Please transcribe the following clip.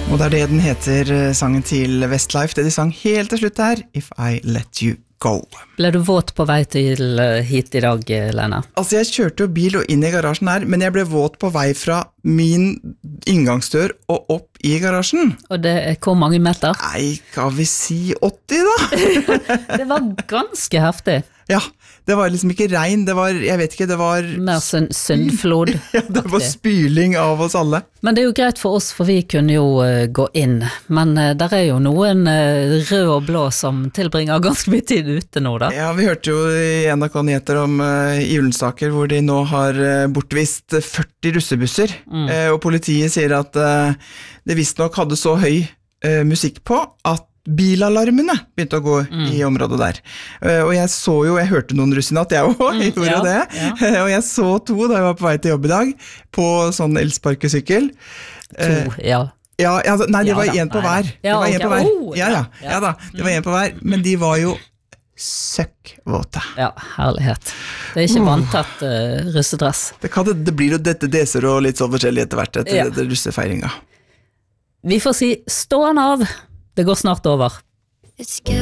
Og det det den heter, sangen til Westlife, det de sang helt til slutt her, If I Let You Go. Ble du våt på vei til hit I dag, Lena? Altså, jeg kjørte jo bil og inn I garasjen her, men jeg ble våt på vei fra min inngangsdør og opp I garasjen. Og det hvor mange meter? Nei, kan vi si 80 da? Det var ganske heftig. Ja, det var liksom ikke regn, det var, jeg vet ikke, det var... Mer syndflod. Ja, det var spyling av oss alle. Men det jo greit for oss, for vi kunne jo gå inn. Men der jo noen rød og blå som tilbringer ganske mye tid ute nå da. Ja, vi hørte jo I NRK Nyheter om I Ullensaker, hvor de nå har bortvist 40 russebusser. Og politiet sier at det visst nok hadde så høy musikk på at bilalarmene begynte å gå I området der. Og jeg hørte noen russ I natt, jeg også, jeg gjorde det. Ja. Og jeg så 2 da jeg var på vei til jobb I dag, på sånn elsparkesykkel. 2, ja. Ja, nei, det var en på hver. Det var en på hver. Ja da, det var en på hver, men de var jo søkkvåte. Ja, herlighet. Det ikke vantatt russedress. Det blir jo dette deser og litt så forskjellig etter hvert etter russefeiringa. Vi får si stå han av. Det går snart over.